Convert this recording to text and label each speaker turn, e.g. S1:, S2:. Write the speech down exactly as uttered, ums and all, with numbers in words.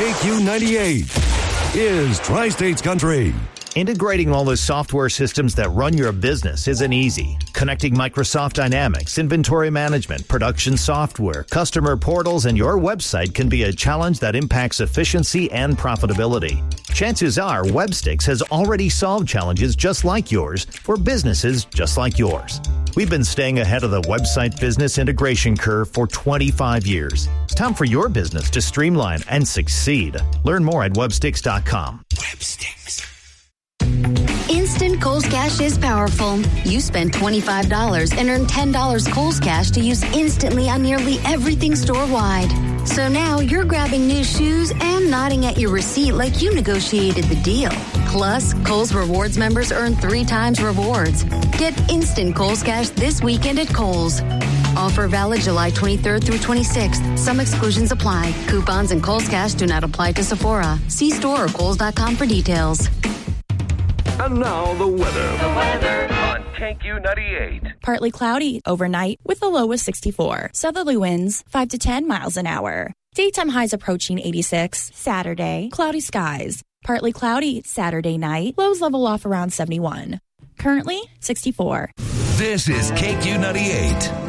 S1: K Q ninety-eight is Tri-States Country.
S2: Integrating all the software systems that run your business isn't easy. Connecting Microsoft Dynamics, inventory management, production software, customer portals, and your website can be a challenge that impacts efficiency and profitability. Chances are Webstix has already solved challenges just like yours for businesses just like yours. We've been staying ahead of the website business integration curve for twenty-five years. It's time for your business to streamline and succeed. Learn more at webstix dot com.
S3: Webstix. Instant Kohl's Cash is powerful. You spend twenty-five dollars and earn ten dollars Kohl's Cash to use instantly on nearly everything store-wide. So now you're grabbing new shoes and nodding at your receipt like you negotiated the deal. Plus, Kohl's Rewards members earn three times rewards. Get instant Kohl's Cash this weekend at Kohl's. Offer valid July twenty-third through twenty-sixth. Some exclusions apply. Coupons and Kohl's Cash do not apply to Sephora. See store or kohls dot com for details.
S1: And now the weather.
S4: The weather on K Q ninety-eight.
S5: Partly cloudy overnight with a low of sixty-four. Southerly winds five to ten miles an hour. Daytime highs approaching eighty-six. Saturday, cloudy skies. Partly cloudy Saturday night. Lows level off around seventy-one. Currently, sixty-four.
S1: This is K Q ninety-eight.